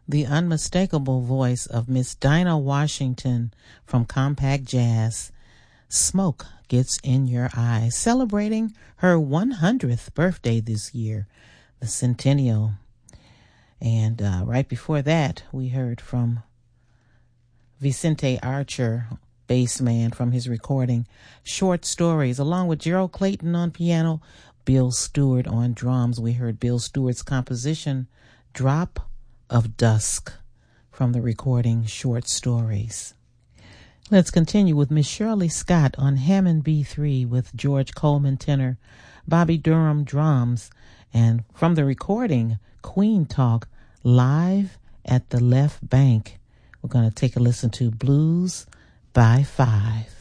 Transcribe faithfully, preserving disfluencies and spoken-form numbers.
the unmistakable voice of Miss Dinah Washington from Compact Jazz. Smoke Gets in Your Eyes, celebrating her one hundredth birthday this year, the centennial. And uh, right before that, we heard from Vicente Archer, bass man, from his recording Short Stories, along with Gerald Clayton on piano, Bill Stewart on drums. We heard Bill Stewart's composition Drop of Dusk from the recording Short Stories. Let's continue with Miss Shirley Scott on Hammond B three with George Coleman tenor, Bobby Durham drums, and from the recording Queen Talk Live at the Left Bank. We're going to take a listen to Blues by Five.